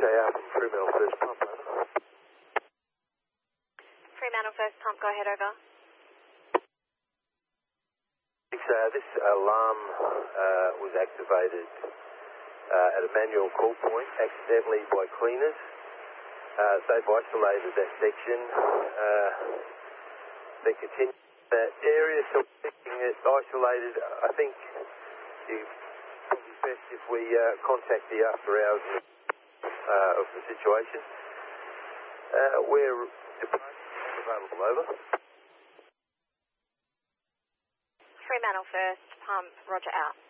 6AR from Fremantle First Pump, over. Fremantle First Pump, go ahead, over. 6AR, this alarm was activated at a manual call point accidentally by cleaners. They've isolated that section. They continue that area, so keeping it isolated. I think it's probably best if we contact the after hours of the situation. We're departing available, over. Fremantle First Pump, roger out.